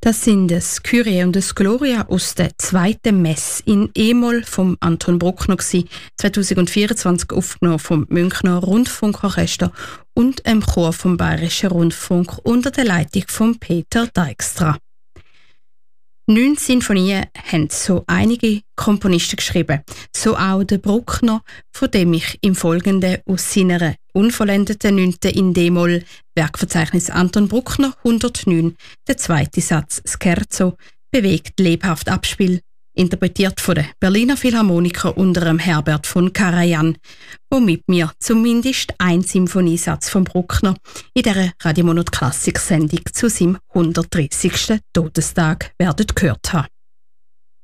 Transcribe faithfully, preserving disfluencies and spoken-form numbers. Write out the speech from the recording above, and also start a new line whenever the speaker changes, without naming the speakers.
Das sind das Kyrie und das Gloria aus der zweiten Messe in E-Moll vom Anton Bruckner gsi, zwanzig vierundzwanzig aufgenommen vom Münchner Rundfunkorchester und dem Chor vom Bayerischen Rundfunk unter der Leitung von Peter Dijkstra. Neun Sinfonien haben so einige Komponisten geschrieben, so auch der Bruckner, von dem ich im Folgenden aus seiner unvollendeten neunten in D-Moll Werkverzeichnis Anton Bruckner hundertneun, der zweite Satz Scherzo, bewegt lebhaft Abspiel, interpretiert von der Berliner Philharmoniker unter dem Herbert von Karajan, womit wir zumindest ein Sinfoniesatz von Bruckner in dieser Radio Monat Klassik Sendung zu seinem hundertdreißigsten Todestag werden gehört haben.